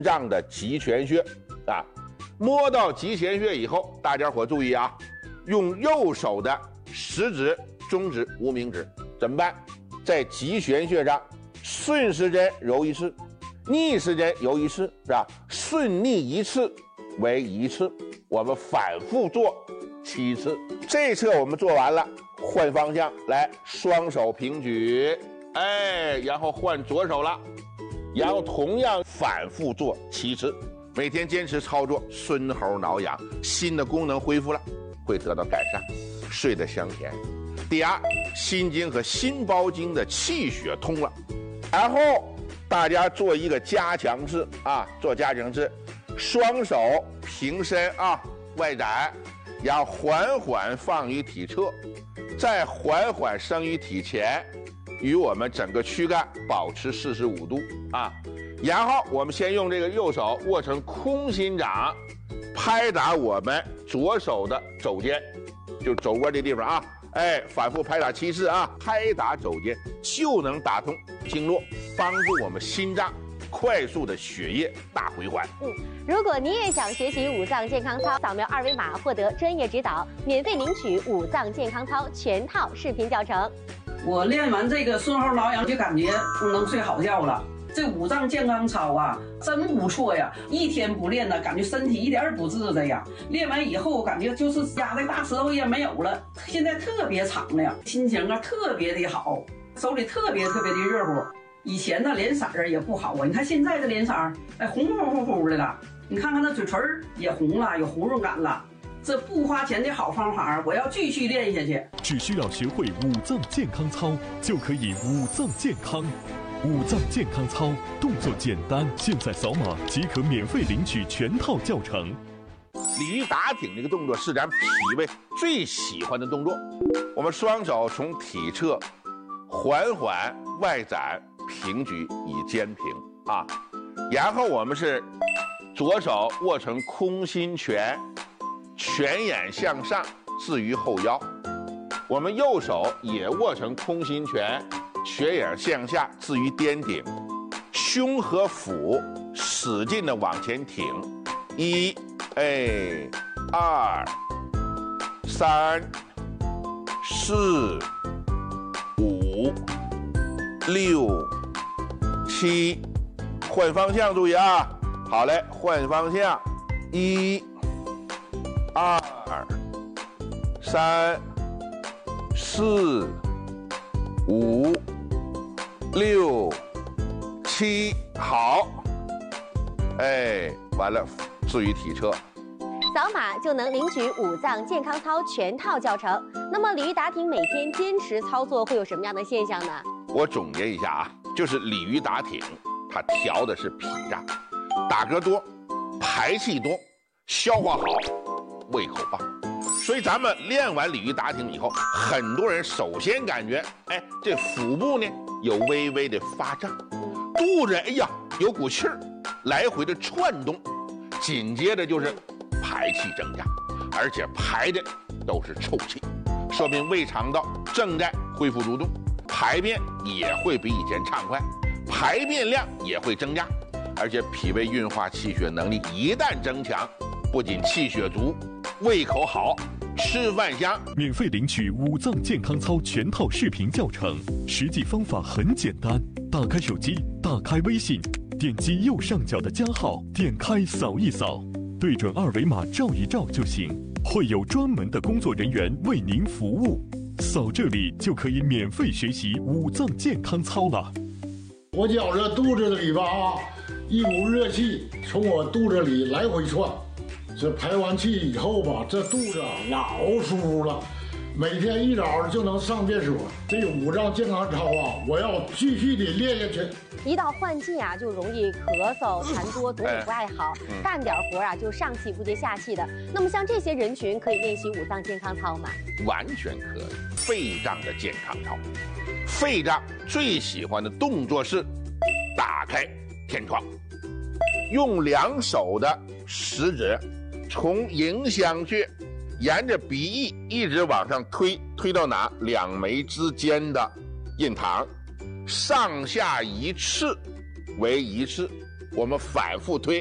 脏的极泉穴啊。摸到极泉穴以后，大家伙注意啊，用右手的食指、中指、无名指怎么办？在极泉穴上顺时针揉一次，逆时针揉一次，是吧？顺逆一次为一次，我们反复做7次。这侧我们做完了，换方向来，双手平举，然后换左手了，然后同样反复做7次。每天坚持操作，孙猴挠痒，心的功能恢复了，会得到改善，睡得香甜。第二，心经和心包经的气血通了。然后大家做一个加强式啊，做加强式，双手平伸啊，外展，然后缓缓放于体侧，再缓缓升于体前，与我们整个躯干保持45度啊。然后我们先用这个右手握成空心掌，拍打我们左手的肘尖，就肘窝这地方啊，反复拍打7次啊，拍打肘尖就能打通经络，帮助我们心脏快速的血液大回环。 如果你也想学习五脏健康操，扫描2维码获得专业指导，免费领取五脏健康操全套视频教程。 我练完这个孙猴挠痒就感觉能睡好觉了。这五脏健康操啊，真不错呀！一天不练呢，感觉身体一点也不自在呀。练完以后，感觉就是压的大石头也没有了，现在特别敞亮，心情啊特别的好，手里特别的热乎。以前呢脸色儿也不好啊，你看现在的脸色儿，红乎乎的了。你看看那嘴唇也红了，有红润感了。这不花钱的好方法，我要继续练下去。 只需要学会五脏健康操，就可以五脏健康。五脏健康操动作简单，现在扫码即可免费领取全套教程。 鲤鱼打挺这个动作是咱脾胃最喜欢的动作。我们双手从体侧缓缓外展平举以肩平啊，然后我们是左手握成空心拳，拳眼向上置于后腰，我们右手也握成空心拳，拳眼向下置于颠顶，胸和腹使劲的往前挺，1、2、3、4、5、6、7，换方向注意啊！好嘞，换方向，1、2、3、4、5、6、7，好，完了，置于体侧。 扫码就能领取五脏健康操全套教程。那么鲤鱼打挺每天坚持操作会有什么样的现象呢？ 我总结一下啊，就是鲤鱼打挺，它调的是脾脏，打嗝多，排气多，消化好，胃口棒。所以咱们练完鲤鱼打挺以后，很多人首先感觉，这腹部呢有微微的发胀，肚子有股气儿，来回的窜动，紧接着就是排气增加，而且排的都是臭气，说明胃肠道正在恢复蠕动，排便也会比以前畅快，排便量也会增加，而且脾胃运化气血能力一旦增强，不仅气血足，胃口好，吃饭香。 免费领取五脏健康操全套视频教程，实际方法很简单，打开手机，打开微信，点击右上角的加号，点开扫一扫，对准2维码照一照就行，会有专门的工作人员为您服务。扫这里就可以免费学习五脏健康操了。 我觉着肚子里吧一股热气从我肚子里来回窜，这排完气以后吧，这肚子老舒服了，每天一早就能上厕所。这五脏健康操我要继续的练下去。 一到换季就容易咳嗽、痰多，总也不爱好，干点活就上气不接下气的。那么像这些人群可以练习五脏健康操吗？ 完全可以。肺脏的健康操，肺脏最喜欢的动作是打开天窗，用2手的食指从迎香穴沿着鼻翼一直往上推到哪？2眉之间的印堂，上下1次为1次， 我们反复推。